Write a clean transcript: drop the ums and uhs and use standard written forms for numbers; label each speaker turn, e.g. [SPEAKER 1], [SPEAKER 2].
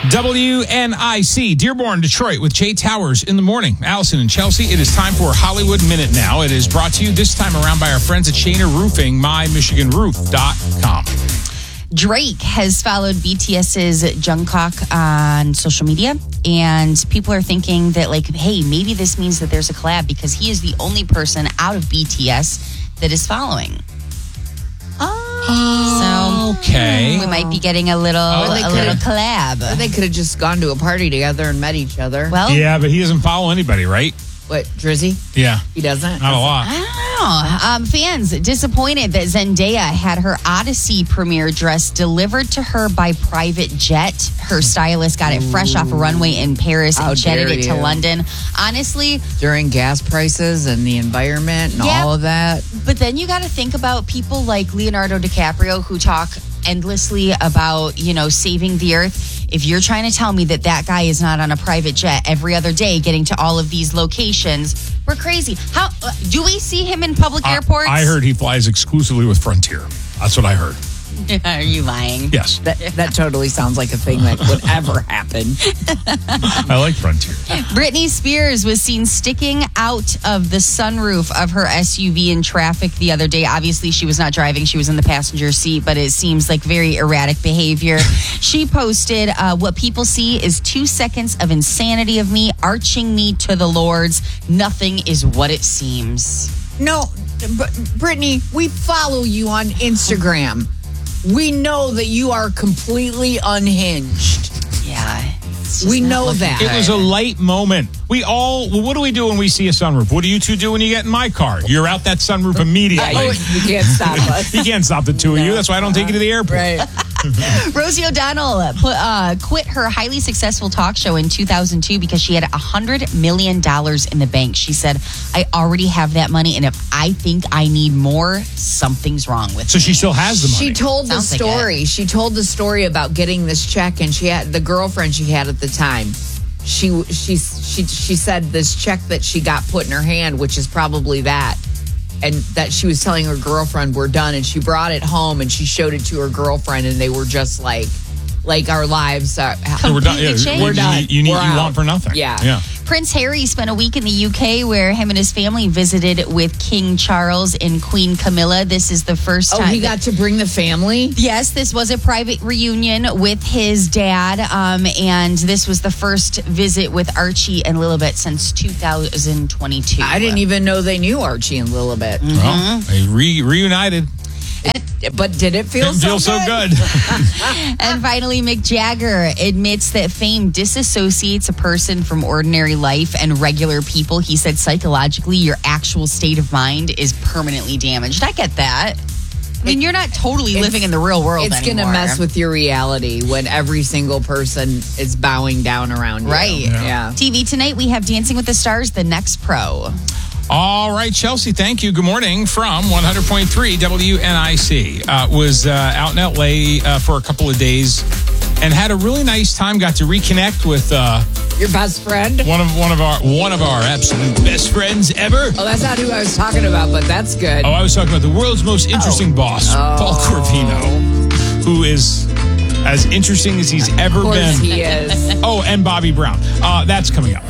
[SPEAKER 1] WNIC, Dearborn, Detroit, with Jay Towers in the morning. Allison and Chelsea, it is time for Hollywood Minute now. It is brought to you this time around by our friends at Shaner Roofing, mymichiganroof.com.
[SPEAKER 2] Drake has followed BTS's Jungkook on social media, and people are thinking that, like, hey, maybe this means that there's a collab because he is the only person out of BTS that is following. So
[SPEAKER 1] okay,
[SPEAKER 2] we might be getting a little collab.
[SPEAKER 3] Or they could have just gone to a party together and met each other.
[SPEAKER 2] Well,
[SPEAKER 1] yeah, but he doesn't follow anybody, right?
[SPEAKER 3] What, Drizzy?
[SPEAKER 1] Yeah,
[SPEAKER 3] He doesn't?
[SPEAKER 1] not a lot.
[SPEAKER 2] I don't know. Fans disappointed that Zendaya had her Odyssey premiere dress delivered to her by private jet. Her stylist got it fresh off a runway in Paris and jetted it to London. Honestly,
[SPEAKER 3] During gas prices and the environment and all of that.
[SPEAKER 2] but then you got to think about people like Leonardo DiCaprio who talk endlessly about, saving the earth. If you're trying to tell me that guy is not on a private jet every other day getting to all of these locations, we're crazy. How do we see him in public airports?
[SPEAKER 1] I heard he flies exclusively with Frontier. That's what I heard.
[SPEAKER 2] Are you lying?
[SPEAKER 1] Yes.
[SPEAKER 3] That totally sounds like a thing that would ever happen.
[SPEAKER 1] I like Frontier.
[SPEAKER 2] Britney Spears was seen sticking out of the sunroof of her SUV in traffic the other day. Obviously, she was not driving. She was in the passenger seat, but it seems like very erratic behavior. She posted, what people see is 2 seconds of insanity of me, arching me to the Lords. Nothing is what it seems.
[SPEAKER 3] No, but Brittany, we follow you on Instagram. We know that you are completely unhinged.
[SPEAKER 2] Yeah.
[SPEAKER 3] We know that.
[SPEAKER 1] It was a light moment. What do we do when we see a sunroof? What do you two do when you get in my car? You're out that sunroof immediately.
[SPEAKER 3] You can't stop us.
[SPEAKER 1] You can't stop the two of you. That's why I don't take you to the airport.
[SPEAKER 3] Right.
[SPEAKER 2] Rosie O'Donnell quit her highly successful talk show in 2002 because she had $100 million in the bank. She said, I already have that money, and if I think I need more, something's wrong with
[SPEAKER 1] So
[SPEAKER 2] me.
[SPEAKER 1] she still has the money.
[SPEAKER 3] She told
[SPEAKER 2] Sounds
[SPEAKER 3] the
[SPEAKER 2] like
[SPEAKER 3] story. She told the story about getting this check, and she had the girlfriend she had at the time. She said this check that she got put in her hand, which is probably that, and that she was telling her girlfriend we're done, and she brought it home and she showed it to her girlfriend, and they were just like our lives are
[SPEAKER 1] We're done. Yeah,
[SPEAKER 2] changed.
[SPEAKER 3] We're done.
[SPEAKER 1] You
[SPEAKER 3] We're out.
[SPEAKER 1] want for nothing.
[SPEAKER 3] Yeah.
[SPEAKER 2] Prince Harry spent a week in the UK where him and his family visited with King Charles and Queen Camilla. This is the first time.
[SPEAKER 3] Oh, he got to bring the family?
[SPEAKER 2] Yes, this was a private reunion with his dad, and this was the first visit with Archie and Lilibet since 2022.
[SPEAKER 3] I didn't even know they knew Archie and Lilibet.
[SPEAKER 1] Well, they reunited.
[SPEAKER 3] But did it feel
[SPEAKER 1] Didn't feel so good.
[SPEAKER 2] And finally, Mick Jagger admits that fame disassociates a person from ordinary life and regular people. He said psychologically, your actual state of mind is permanently damaged. I get that. I mean, you're not totally living in the real world
[SPEAKER 3] It's going to
[SPEAKER 2] anymore.
[SPEAKER 3] mess with your reality when every single person is bowing down around you.
[SPEAKER 2] Right.
[SPEAKER 3] Yeah.
[SPEAKER 2] TV tonight, we have Dancing with the Stars, The Next Pro.
[SPEAKER 1] All right, Chelsea, thank you. Good morning from 100.3 WNIC. Was out in L.A. For a couple of days and had a really nice time. Got to reconnect with
[SPEAKER 3] Your best friend?
[SPEAKER 1] one of our absolute best friends ever.
[SPEAKER 3] Oh, that's not who I was talking about, but that's good.
[SPEAKER 1] Oh, I was talking about the world's most interesting boss, Paul Corvino, who is as interesting as he's ever
[SPEAKER 3] Of course
[SPEAKER 1] been.
[SPEAKER 3] he is.
[SPEAKER 1] Oh, and Bobby Brown. That's coming up.